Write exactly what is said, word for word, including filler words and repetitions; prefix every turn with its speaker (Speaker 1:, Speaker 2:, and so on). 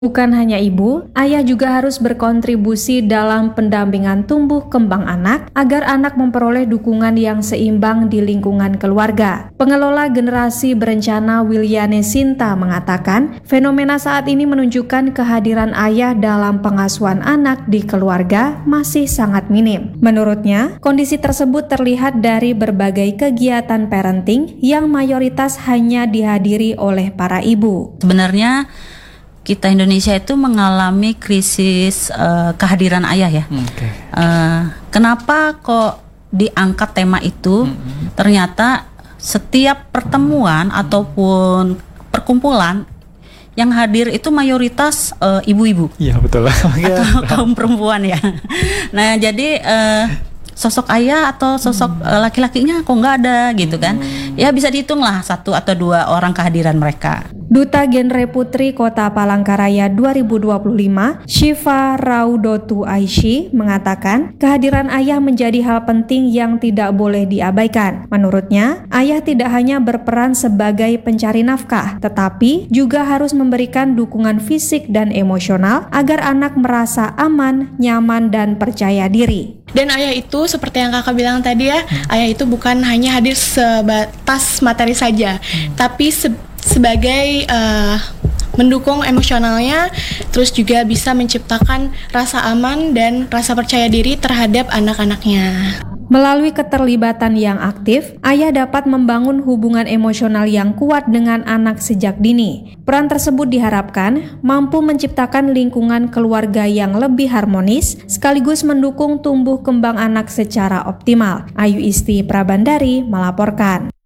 Speaker 1: Bukan hanya ibu, ayah juga harus berkontribusi dalam pendampingan tumbuh kembang anak agar anak memperoleh dukungan yang seimbang di lingkungan keluarga. Pengelola generasi berencana Wiliane Sinta mengatakan, fenomena saat ini menunjukkan kehadiran ayah dalam pengasuhan anak di keluarga masih sangat minim. Menurutnya, kondisi tersebut terlihat dari berbagai kegiatan parenting yang mayoritas hanya dihadiri oleh para ibu.
Speaker 2: Sebenarnya kita Indonesia itu mengalami krisis uh, kehadiran ayah ya.
Speaker 3: Okay.
Speaker 2: Uh, kenapa kok diangkat tema itu? Mm-hmm. Ternyata setiap pertemuan mm-hmm. ataupun perkumpulan yang hadir itu mayoritas uh, ibu-ibu.
Speaker 3: Iya betul.
Speaker 2: Atau kaum perempuan ya. Nah jadi uh, sosok ayah atau sosok hmm. uh, laki-lakinya kok nggak ada gitu kan. Hmm. Ya bisa dihitung lah satu atau dua orang kehadiran mereka.
Speaker 1: Duta Genre Putri Kota Palangkaraya dua ribu dua puluh lima, Syifa Raudotu Aishi mengatakan, kehadiran ayah menjadi hal penting yang tidak boleh diabaikan. Menurutnya, ayah tidak hanya berperan sebagai pencari nafkah, tetapi juga harus memberikan dukungan fisik dan emosional agar anak merasa aman, nyaman, dan percaya diri.
Speaker 4: Dan ayah itu seperti yang kakak bilang tadi ya, hmm. ayah itu bukan hanya hadir sebatas materi saja, hmm. tapi se- sebagai uh, mendukung emosionalnya, terus juga bisa menciptakan rasa aman dan rasa percaya diri terhadap anak-anaknya.
Speaker 1: Melalui keterlibatan yang aktif, ayah dapat membangun hubungan emosional yang kuat dengan anak sejak dini. Peran tersebut diharapkan mampu menciptakan lingkungan keluarga yang lebih harmonis, sekaligus mendukung tumbuh kembang anak secara optimal. Ayu Isti Prabandari melaporkan.